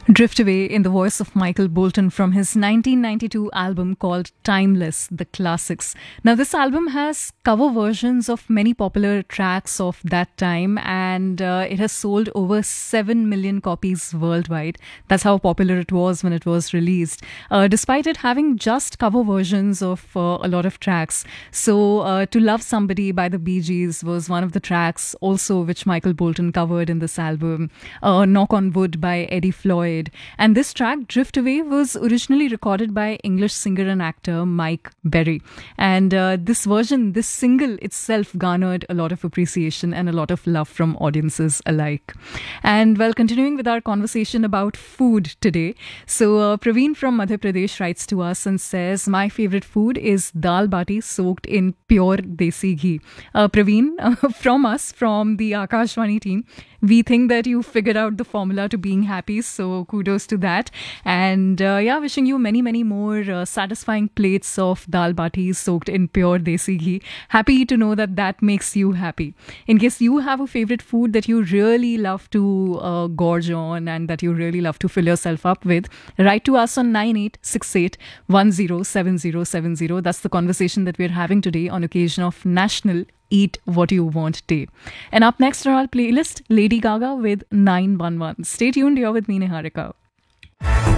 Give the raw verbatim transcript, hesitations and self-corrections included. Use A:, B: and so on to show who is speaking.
A: Drift Away in the voice of Michael Bolton from his nineteen ninety-two album called Timeless, The Classics. Now, this album has cover versions of many popular tracks of that time, and uh, it has sold over seven million copies worldwide. That's how popular it was when it was released, uh, despite it having just cover versions of uh, a lot of tracks. So, uh, To Love Somebody by the Bee Gees was one of the tracks also which Michael Bolton covered in this album. Uh, Knock on Wood by Eddie Floyd. And this track, Drift Away, was originally recorded by English singer and actor Mike Berry. And uh, this version, this single itself garnered a lot of appreciation and a lot of love from audiences alike. And well, continuing with our conversation about food today. So uh, Praveen from Madhya Pradesh writes to us and says, my favorite food is dal bati soaked in pure desi ghee. Uh, Praveen, uh, from us, from the Akashvani team, we think that you figured out the formula to being happy. So kudos to that. And uh, yeah, wishing you many, many more uh, satisfying plates of dal bati soaked in pure desi ghee. Happy to know that that makes you happy. In case you have a favorite food that you really love to uh, gorge on and that you really love to fill yourself up with, write to us on nine eight six eight one zero seven zero seven zero. That's the conversation that we're having today on occasion of National Eat What You Want Day. And up next on our playlist, Lady Gaga with nine one one. Stay tuned, you're with me, Niharika.